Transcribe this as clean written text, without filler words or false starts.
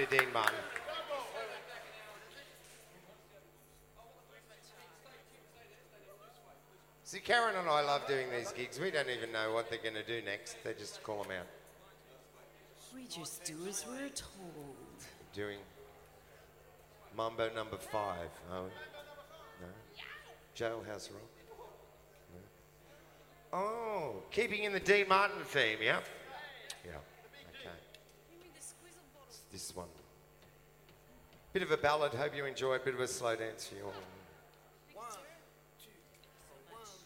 lovely Dean Martin. See, Karen and I love doing these gigs. We don't even know what they're going to do next. They just call them out. We just do as we're told. Doing Mambo number 5. Oh, no. Jailhouse Rock. No. Oh, keeping in the Dean Martin theme, yeah? Yeah, okay. It's this one. Bit of a ballad, hope you enjoy it. Bit of a slow dance for you all.